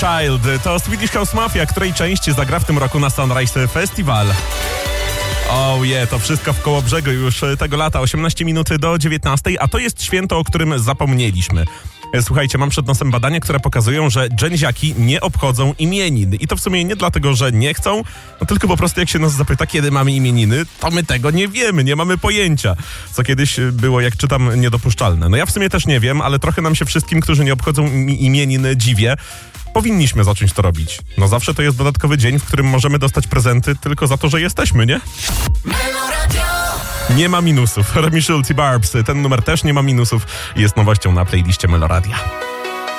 Child to Swedish House Mafia, której część zagra w tym roku na Sunrise Festival. Oh yeah, to wszystko w Kołobrzegu już tego lata, 18 minut do 19, a to jest święto, o którym zapomnieliśmy. Słuchajcie, mam przed nosem badania, które pokazują, że dżęziaki nie obchodzą imienin. I to w sumie nie dlatego, że nie chcą, no tylko po prostu jak się nas zapyta, kiedy mamy imieniny, to my tego nie wiemy, nie mamy pojęcia. Co kiedyś było, jak czytam, niedopuszczalne. No ja w sumie też nie wiem, ale trochę nam się wszystkim, którzy nie obchodzą imienin, dziwię. Powinniśmy zacząć to robić. No zawsze to jest dodatkowy dzień, w którym możemy dostać prezenty tylko za to, że jesteśmy, nie? Nie ma minusów. Remi Schulz i Barbs. Ten numer też nie ma minusów. Jest nowością na playliście Meloradia.